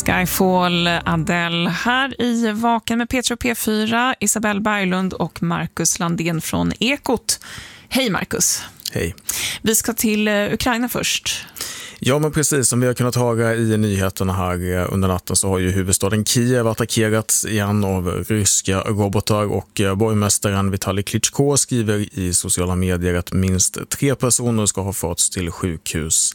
Skyfall, Adele här i Vaken med Petra och P4, Isabelle Berglund och Marcus Landén från Ekot. Hej Marcus. Hej. Vi ska till Ukraina först. Ja, men precis som vi har kunnat höra i nyheterna här under natten så har ju huvudstaden Kiev attackerats igen av ryska robotar och borgmästaren Vitali Klitschko skriver i sociala medier att minst 3 personer ska ha förts till sjukhus.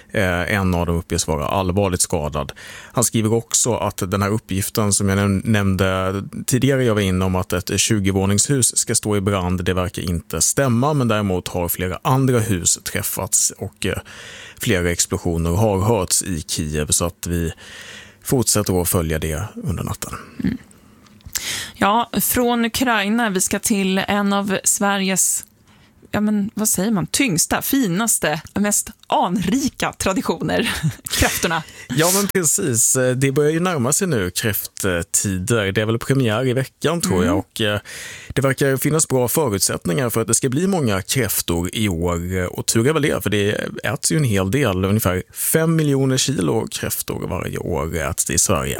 En av dem uppges vara allvarligt skadad. Han skriver också att den här uppgiften som jag nämnde tidigare jag var inne om att ett 20-våningshus ska stå i brand, det verkar inte stämma, men däremot har flera andra hus träffats och flera explosioner har hörts i Kiev, så att vi fortsätter att följa det under natten. Mm. Ja, från Ukraina vi ska till en av Sveriges vad säger man, tyngsta, finaste, mest anrika traditioner, kräftorna. Ja, men precis. Det börjar ju närma sig nu kräfttider. Det är väl premiär i veckan tror jag, och det verkar finnas bra förutsättningar för att det ska bli många kräftor i år, och tur är väl det, för det äts ju en hel del, ungefär 5 miljoner kilo kräftor varje år äts i Sverige.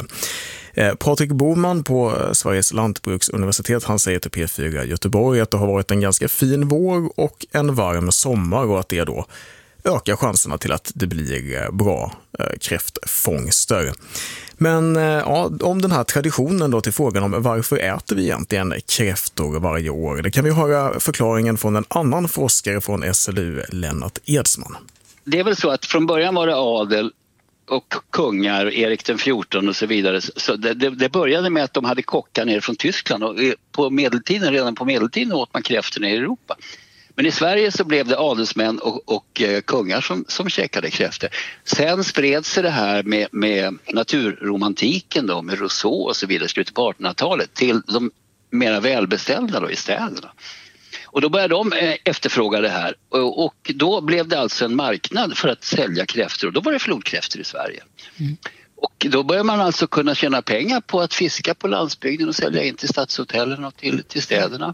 Patrik Boman på Sveriges lantbruksuniversitet, han säger till P4 Göteborg att det har varit en ganska fin vår och en varm sommar, och att det då ökar chanserna till att det blir bra kräftfångster. Men om den här traditionen då, till frågan om varför äter vi egentligen kräftor varje år, det kan vi höra förklaringen från en annan forskare från SLU, Lennart Edsman. Det är väl så att från början var det adel och kungar, Erik den 14 och så vidare. Så det började med att de hade kockar ner från Tyskland, och redan på medeltiden åt man kräftor ner i Europa. Men i Sverige så blev det adelsmän och kungar som käkade kräftor. Sen spred sig det här med naturromantiken då, med Rousseau och så vidare, slutet på 1800-talet, till de mera välbeställda då i städerna. Och då började de efterfråga det här, och då blev det alltså en marknad för att sälja kräftor, och då var det flodkräftor i Sverige. Mm. Och då började man alltså kunna tjäna pengar på att fiska på landsbygden och sälja in till stadshotellen och till städerna.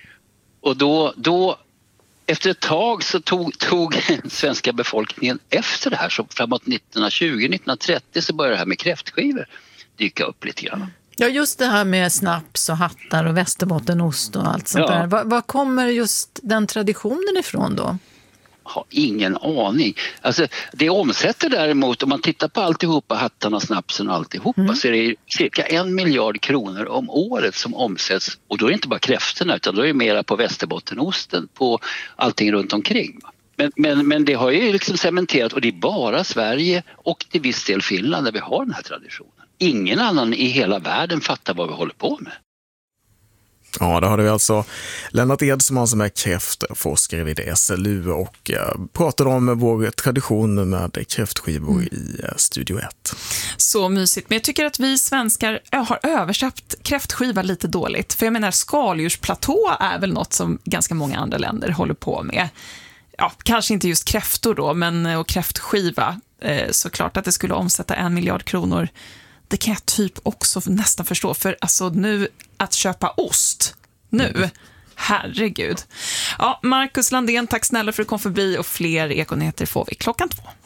Och då efter ett tag så tog svenska befolkningen efter det här, så framåt 1920-1930 så började det här med kräftskivor dyka upp lite grann. Ja, just det här med snaps och hattar och västerbottenost och allt sånt där. Var kommer just den traditionen ifrån då? Har ingen aning. Alltså, det omsätter däremot, om man tittar på alltihopa, hattarna, snapsen och alltihopa, så är det cirka 1 miljard kronor om året som omsätts. Och då är det inte bara kräftorna, utan då är det mera på västerbottenosten, på allting runt omkring. Men det har ju liksom cementerat, och det är bara Sverige och till viss del Finland där vi har den här traditionen. Ingen annan i hela världen fattar vad vi håller på med. Ja, då hade vi alltså Lennart Edsman som är kräftforskare vid SLU och pratade om vår tradition med kräftskivor i Studio 1. Så mysigt, men jag tycker att vi svenskar har översatt kräftskiva lite dåligt. För jag menar, skaldjursplatå är väl något som ganska många andra länder håller på med. Ja, kanske inte just kräftor då, men och kräftskiva, såklart att det skulle omsätta 1 miljard kronor. Det kan jag typ också nästan förstå. För alltså nu, att köpa ost nu, herregud. Ja, Marcus Landén, tack snälla för att du kom förbi, och fler Ekonyheter får vi 2:00.